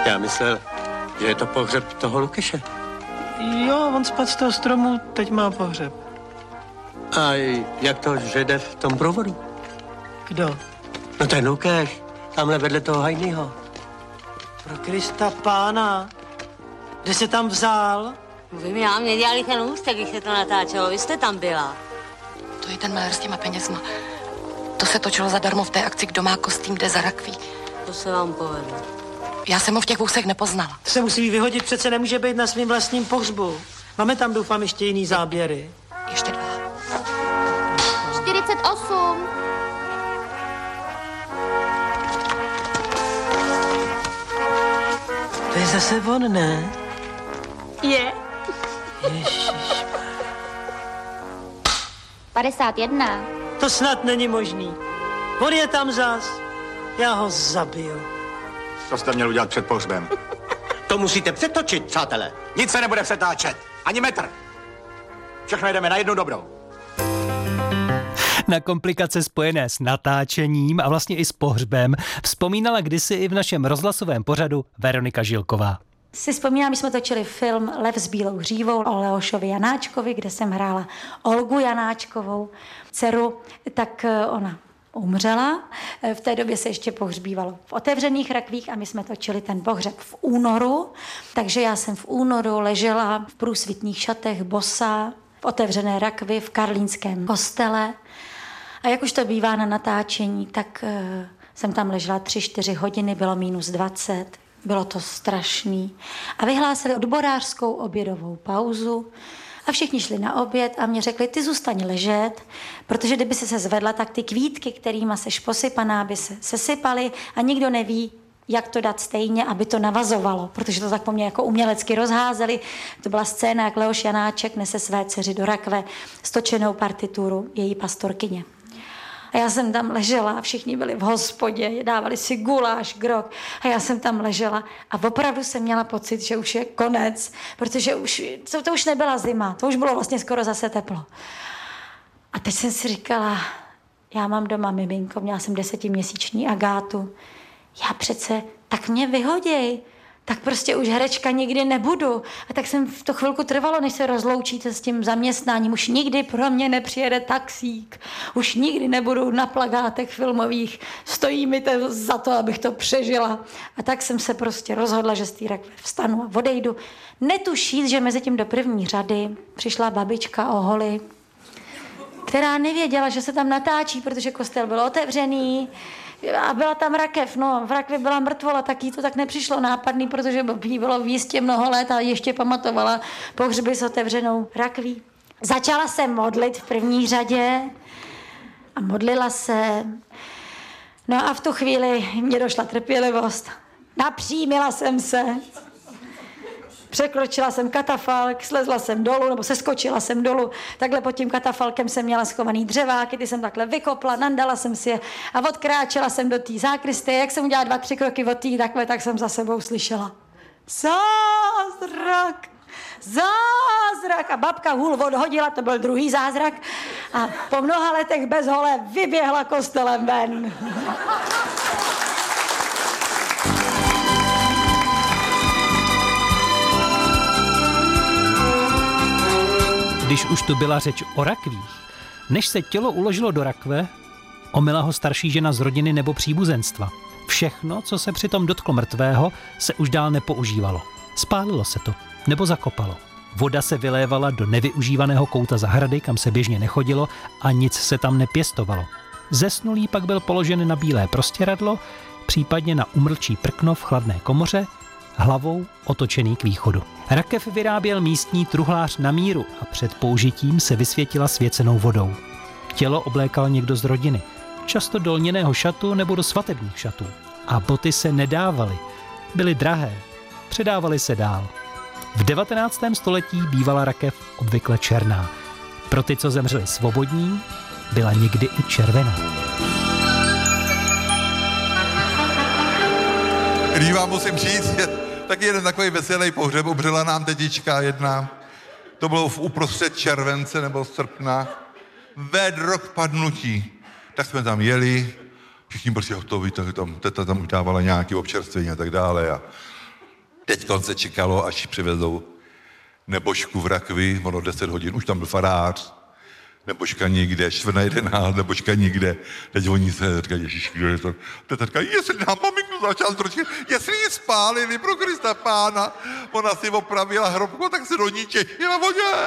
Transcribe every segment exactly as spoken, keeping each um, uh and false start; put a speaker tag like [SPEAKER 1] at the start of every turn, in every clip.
[SPEAKER 1] Já myslel, že je to pohřeb toho Lukeše.
[SPEAKER 2] Jo, on spadl z toho stromu, teď má pohřeb.
[SPEAKER 1] A jak to žede v tom provodu?
[SPEAKER 2] Kdo?
[SPEAKER 1] No ten Lukeš, tamhle vedle toho Hajnýho.
[SPEAKER 2] Pro Krista pána. Kde se tam vzal?
[SPEAKER 3] Vy já mě dělali ten ústek, když se to natáčelo. Vy jste tam byla.
[SPEAKER 4] To je ten malér s těma penězma. To se točilo zadarmo v té akci Kdo má kostým, jde za rakví.
[SPEAKER 3] To se vám povedlo.
[SPEAKER 4] Já jsem ho v těch vousech nepoznala.
[SPEAKER 2] To se musí vyhodit, přece nemůže být na svým vlastním pohřbu. Máme tam, doufám, ještě jiný záběry.
[SPEAKER 4] Ještě dva.
[SPEAKER 5] čtyřicet osm.
[SPEAKER 2] To je zase on, ne?
[SPEAKER 5] Je.
[SPEAKER 2] Ježiš.
[SPEAKER 5] padesát jedna.
[SPEAKER 2] To snad není možný. On je tam zas. Já ho zabiju.
[SPEAKER 6] Co jste měl udělat před pohřbem?
[SPEAKER 1] To musíte přetočit, přátelé.
[SPEAKER 6] Nic se nebude přetáčet. Ani metr. Všechno jdeme na jednu dobrou.
[SPEAKER 7] Na komplikace spojené s natáčením a vlastně i s pohřbem vzpomínala kdysi i v našem rozhlasovém pořadu Veronika Žilková.
[SPEAKER 8] Si vzpomínám, my jsme točili film Lev s bílou hřívou o Leošovi Janáčkovi, kde jsem hrála Olgu Janáčkovou, dceru, tak ona umřela. V té době se ještě pohřbívalo v otevřených rakvích a my jsme točili ten pohřeb v únoru, takže já jsem v únoru ležela v průsvitných šatech, bosá, v otevřené rakvi v karlínském kostele. A jak už to bývá na natáčení, tak uh, jsem tam ležela tři, čtyři hodiny, bylo minus dvacet. Bylo to strašný. A vyhlásili odborářskou obědovou pauzu a všichni šli na oběd a mě řekli, ty zůstaň ležet, protože kdyby se se zvedla, tak ty kvítky, kterýma seš posypaná, by se sesypaly a nikdo neví, jak to dát stejně, aby to navazovalo, protože to tak po mně jako umělecky rozházeli. To byla scéna, jak Leoš Janáček nese své dceři do rakve stočenou partituru její pastorkyně. A já jsem tam ležela a všichni byli v hospodě, dávali si guláš, grog a já jsem tam ležela a opravdu jsem měla pocit, že už je konec, protože už, to, to už nebyla zima, to už bylo vlastně skoro zase teplo. A teď jsem si říkala, já mám doma miminko, měla jsem desetiměsíční Agátu, já přece, tak mě vyhoděj, tak prostě už herečka nikdy nebudu. A tak jsem v to chvilku trvalo, než se rozloučíte s tím zaměstnáním. Už nikdy pro mě nepřijede taxík. Už nikdy nebudu na plakátech filmových. Stojí mi to za to, abych to přežila. A tak jsem se prostě rozhodla, že z té rakve vstanu a odejdu. Netušit, že mezi tím do první řady přišla babička Oholi, která nevěděla, že se tam natáčí, protože kostel byl otevřený. A byla tam rakev, no, v rakvi byla mrtvola, tak jí to tak nepřišlo nápadný, protože jí bylo v jistě mnoho let a ještě pamatovala pohřby s otevřenou rakví. Začala se modlit v první řadě a modlila se. No a v tu chvíli mě došla trpělivost. Napřímila jsem se. Překročila jsem katafalk, slezla jsem dolů, nebo seskočila jsem dolů. Takhle pod tím katafalkem jsem měla schovaný dřeváky, ty jsem takhle vykopla, nandala jsem si je a odkráčela jsem do té zákristie. Jak jsem udělala dva, tři kroky od té takhle, tak jsem za sebou slyšela zázrak, zázrak. A babka hůl odhodila, to byl druhý zázrak. A po mnoha letech bez hole vyběhla kostelem ven.
[SPEAKER 7] Když už tu byla řeč o rakvích, než se tělo uložilo do rakve, omyla ho starší žena z rodiny nebo příbuzenstva. Všechno, co se přitom dotklo mrtvého, se už dál nepoužívalo. Spálilo se to, nebo zakopalo. Voda se vylévala do nevyužívaného kouta zahrady, kam se běžně nechodilo a nic se tam nepěstovalo. Zesnulý pak byl položen na bílé prostěradlo, případně na umrčí prkno v chladné komoře, hlavou otočený k východu. Rakev vyráběl místní truhlář na míru a před použitím se vysvětila svěcenou vodou. Tělo oblékal někdo z rodiny, často do lněného šatu nebo do svatebních šatů. A boty se nedávaly, byly drahé, předávaly se dál. V devatenáctém století bývala rakev obvykle černá. Pro ty, co zemřeli svobodní, byla někdy i červená.
[SPEAKER 9] Když vám musím říct, taky jeden takový veselý pohřeb, umřela nám tetička jedna, to bylo v uprostřed července nebo srpna, vedro k padnutí. Tak jsme tam jeli, všichni prostě hotoví, tak tam, teta tam už dávala nějaký občerstvení a tak dále. A Teď se čekalo, až přivezou nebožku v rakvi, ono deset hodin, už tam byl farář, nebožka nikde, čtvrt na jedenáct, nebožka nikde. Teď oni se říkají, ježiš, kdo je to? Teď říkají, jestli nám maminku začal trošku, jestli ji spálili pro Krista Pána, ona si opravila hrobku, tak se do ní těšila.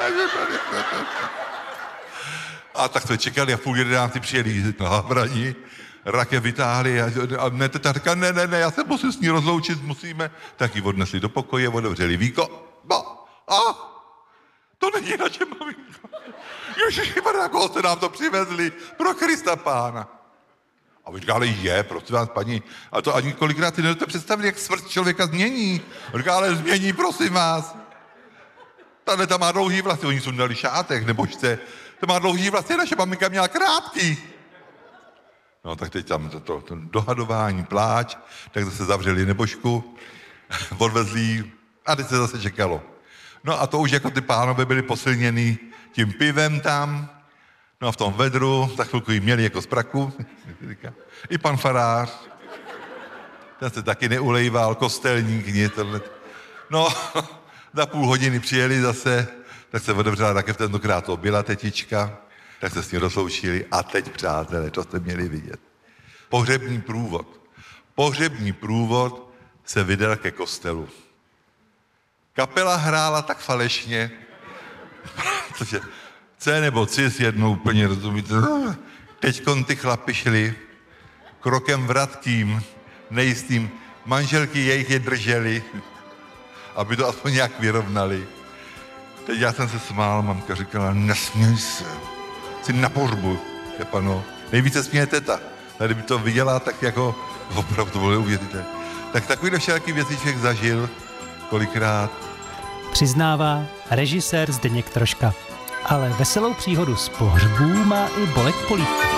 [SPEAKER 9] A tak jsme čekali a v půl jedenácti přijeli na Havrani, rakev vytáhli a, a ne, teta říká, ne, ne, ne, já se musím s ní rozloučit, musíme. Tak ji odnesli do pokoje, otevřeli víko. No, a to není naše maminka. Ježiši, na koho jste nám to přivezli? Pro Krista Pána. A my říkali, je, prosím vás, paní, a to ani kolikrát si nedote představit, jak smrt člověka změní. Říká, ale změní, prosím vás. Tahle ta má dlouhý vlasy, oni jsou dali šátek, nebožte. To má dlouhý vlasy, naše maminka měla krátký. No tak teď tam to, to, to dohadování, pláč, tak zase zavřeli nebožku, odvezli ji a teď se zase čekalo. No a to už jako ty pánové byli posilněný tím pivem tam, no a v tom vedru, za chvilku jí měli jako z praku, i pan farář, ten se taky neulejval, kostelník, nic, tohle. No, za půl hodiny přijeli zase, tak se otevřela rakev, tentokrát to byla tetička, tak se s ní rozloučili a teď, přátelé, to jste měli vidět. Pohřební průvod. Pohřební průvod se vydal ke kostelu. Kapela hrála tak falešně, protože C nebo cis jednou úplně, rozumíte? Teďkon ty chlapi šli krokem vratkým, nejistým. Manželky jejich je drželi, aby to aspoň nějak vyrovnali. Teď já jsem se smál, mamka říkala, nesměj se, jsi na pohřbu, Štěpano. Nejvíce směje teta. Tady by to viděla, tak jako opravdu to bylo neuvěřitelné. Tak takovýhle všelaký věci člověk zažil kolikrát.
[SPEAKER 7] Přiznává režisér Zdeněk Troška. Ale veselou příhodu z pohřbů má i Bolek Polívka.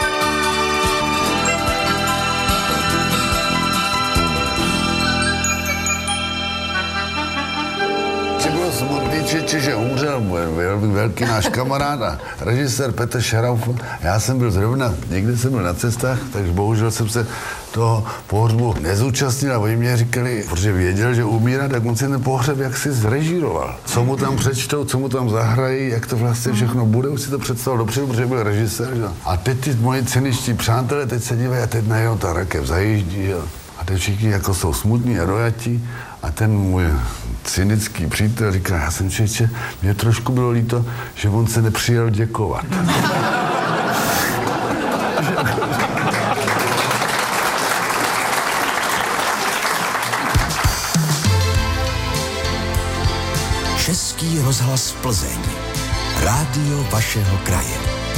[SPEAKER 10] Bylo smutný, či, že umřel velký náš kamarád a režisér Petr Šarauf. Já jsem byl zrovna, někde jsem byl na cestách, takže bohužel jsem se toho pohřbu nezúčastnil a oni mě říkali, protože věděl, že umírá, tak on si ten pohřeb jak si zrežíroval. Co mu tam přečtou, co mu tam zahrají, jak to vlastně všechno bude, už si to představil dopředu, protože byl režisér. Že? A teď ty moji cyničtí přátelé, teď se dívají a teď najednou ta rakev zajíždí. Že? A teď všichni jako jsou smutní a dojatí. A ten můj cynický přítel říká, já jsem člověče, mě trošku bylo líto, že on se nepřijel děkovat.
[SPEAKER 11] Český rozhlas Plzeň. Rádio vašeho kraje.